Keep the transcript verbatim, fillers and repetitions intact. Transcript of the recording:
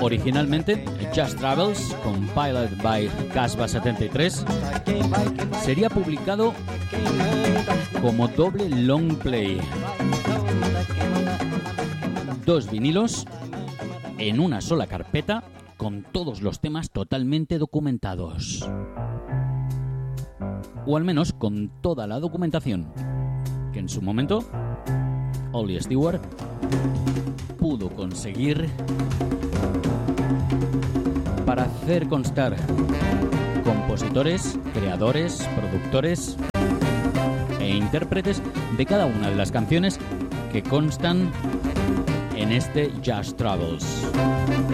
Originalmente, Just Travels, compiled by Casbah setenta y tres, sería publicado como doble long play. Dos vinilos en una sola carpeta con todos los temas totalmente documentados. O al menos con toda la documentación que en su momento Ollie Stewart pudo conseguir para hacer constar compositores, creadores, productores e intérpretes de cada una de las canciones que constan en este Just Travels.